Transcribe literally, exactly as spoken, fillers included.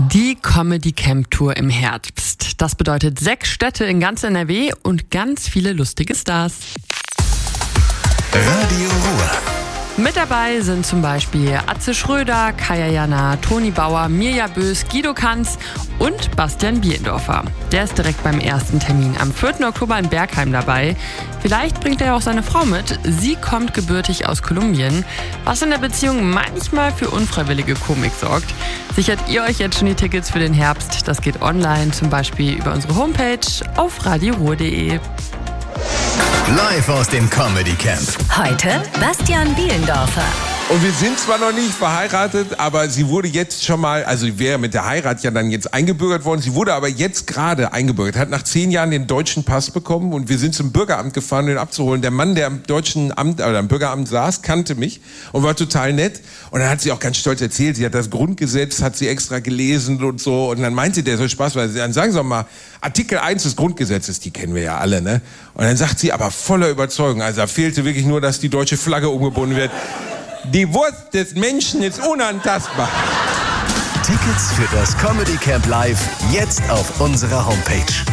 Die Comedy Camp Tour im Herbst. Das bedeutet sechs Städte in ganz N R W und ganz viele lustige Stars. Radio Ruhr. Mit dabei sind zum Beispiel Atze Schröder, Kaya Jana, Toni Bauer, Mirja Bös, Guido Kanz und Bastian Bielendorfer. Der ist direkt beim ersten Termin am vierten Oktober in Bergheim dabei. Vielleicht bringt er auch seine Frau mit. Sie kommt gebürtig aus Kolumbien, was in der Beziehung manchmal für unfreiwillige Komik sorgt. Sichert ihr euch jetzt schon die Tickets für den Herbst? Das geht online, zum Beispiel über unsere Homepage auf radio ruhr punkt de. Live aus dem Comedy Camp. Heute Bastian Bielendorfer. Und wir sind zwar noch nicht verheiratet, aber sie wurde jetzt schon mal, also wäre mit der Heirat ja dann jetzt eingebürgert worden. Sie wurde aber jetzt gerade eingebürgert, hat nach zehn Jahren den deutschen Pass bekommen und wir sind zum Bürgeramt gefahren, um ihn abzuholen. Der Mann, der am deutschen Amt, oder am Bürgeramt saß, kannte mich und war total nett. Und dann hat sie auch ganz stolz erzählt, sie hat das Grundgesetz, hat sie extra gelesen und so. Und dann meinte der so Spaß, weil sie dann sagen Sie doch mal, Artikel eins des Grundgesetzes, die kennen wir ja alle, ne? Und dann sagt sie aber voller Überzeugung, also da fehlte wirklich nur, dass die deutsche Flagge umgebunden wird. Die Wurst des Menschen ist unantastbar. Tickets für das Comedy Camp Live jetzt auf unserer Homepage.